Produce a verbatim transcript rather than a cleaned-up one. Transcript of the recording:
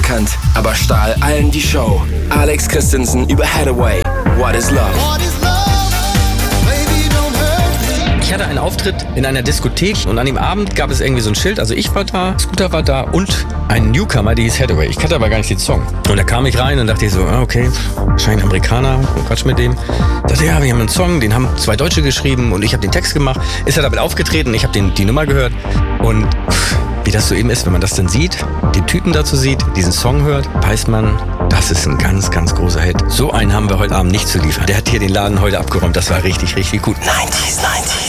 unbekannt, aber stahl allen die Show. Alex Christensen über Hathaway. What is Love? Ich hatte einen Auftritt in einer Diskothek und an dem Abend gab es irgendwie so ein Schild. Also ich war da, Scooter war da und ein Newcomer, der hieß Hathaway. Ich kannte aber gar nicht den Song. Und da kam ich rein und dachte ich so, ah, okay, scheint Amerikaner, Quatsch mit dem. Ich dachte, ja, wir haben einen Song, den haben zwei Deutsche geschrieben und ich habe den Text gemacht. Ist er damit aufgetreten, ich habe den, die Nummer gehört. Und pff, wie das so eben ist, wenn man das dann sieht, den Typen dazu sieht, diesen Song hört, weiß man, das ist ein ganz, ganz großer Hit. So einen haben wir heute Abend nicht zu liefern. Der hat hier den Laden heute abgeräumt. Das war richtig, richtig gut. neunzig neunzig